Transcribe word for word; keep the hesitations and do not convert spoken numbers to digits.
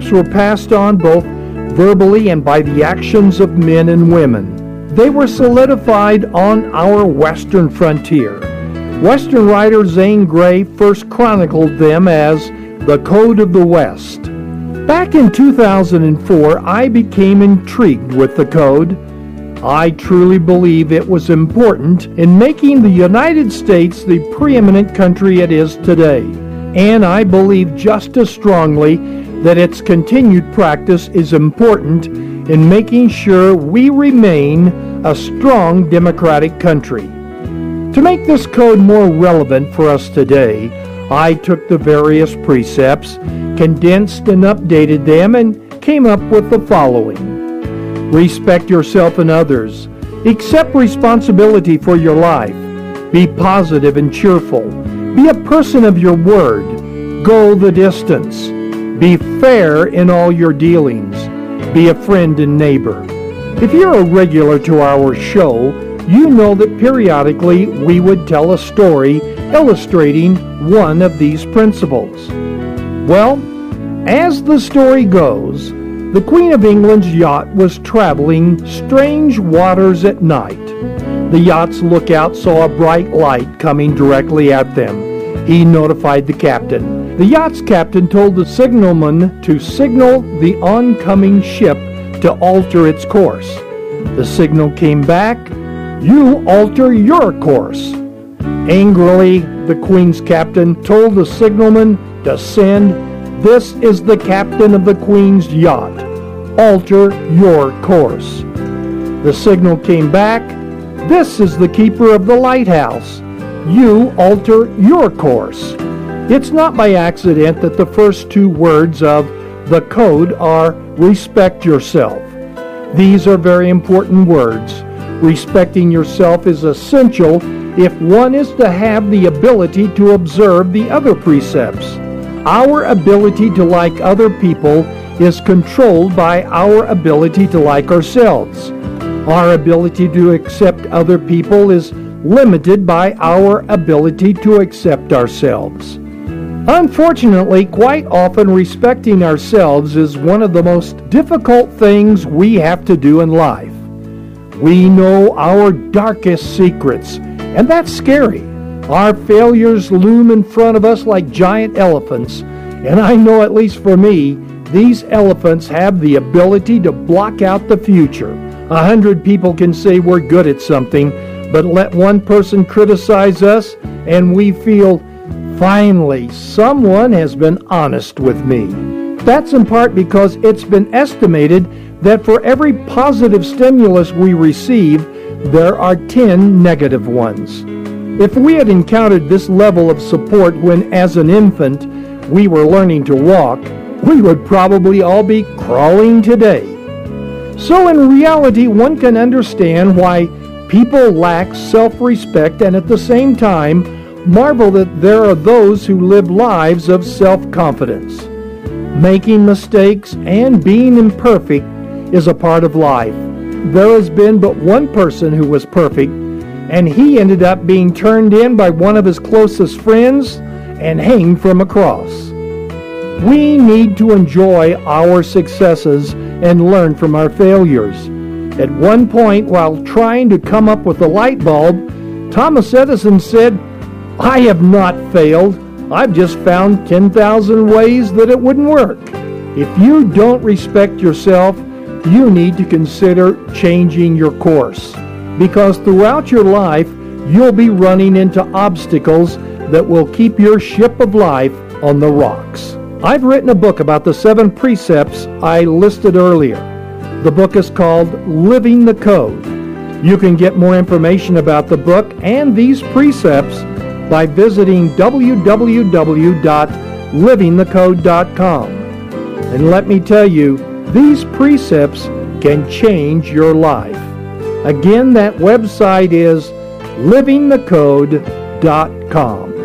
precepts were passed on both verbally and by the actions of men and women. They were solidified on our western frontier. Western writer Zane Grey first chronicled them as the Code of the West. Back in two thousand four, I became intrigued with the Code. I truly believe it was important in making the United States the preeminent country it is today. And I believe just as strongly that its continued practice is important in making sure we remain a strong democratic country. To make this code more relevant for us today, I took the various precepts, condensed and updated them, and came up with the following. Respect yourself and others. Accept responsibility for your life. Be positive and cheerful. Be a person of your word. Go the distance. Be fair in all your dealings. Be a friend and neighbor. If you're a regular to our show, you know that periodically we would tell a story illustrating one of these principles. Well, as the story goes, the Queen of England's yacht was traveling strange waters at night. The yacht's lookout saw a bright light coming directly at them. He notified the captain. The yacht's captain told the signalman to signal the oncoming ship to alter its course. The signal came back, "You alter your course." Angrily, the Queen's captain told the signalman to send, "This is the captain of the Queen's yacht. Alter your course." The signal came back, "This is the keeper of the lighthouse. You alter your course." It's not by accident that the first two words of the code are respect yourself. These are very important words. Respecting yourself is essential if one is to have the ability to observe the other precepts. Our ability to like other people is controlled by our ability to like ourselves. Our ability to accept other people is limited by our ability to accept ourselves. Unfortunately, quite often respecting ourselves is one of the most difficult things we have to do in life. We know our darkest secrets, and that's scary. Our failures loom in front of us like giant elephants, and I know, at least for me, these elephants have the ability to block out the future. A hundred people can say we're good at something, but let one person criticize us, and we feel, finally, someone has been honest with me. That's in part because it's been estimated that for every positive stimulus we receive, there are ten negative ones. If we had encountered this level of support when, as an infant, we were learning to walk, we would probably all be crawling today. So in reality, one can understand why people lack self-respect and at the same time marvel that there are those who live lives of self-confidence. Making mistakes and being imperfect is a part of life. There has been but one person who was perfect, and he ended up being turned in by one of his closest friends and hanged from a cross. We need to enjoy our successes and learn from our failures. At one point, while trying to come up with a light bulb, Thomas Edison said, "I have not failed. I've just found ten thousand ways that it wouldn't work." If you don't respect yourself, you need to consider changing your course, because throughout your life, you'll be running into obstacles that will keep your ship of life on the rocks. I've written a book about the seven precepts I listed earlier. The book is called Living the Code. You can get more information about the book and these precepts by visiting w w w dot living the code dot com. And let me tell you, these precepts can change your life. Again, that website is living the code dot com.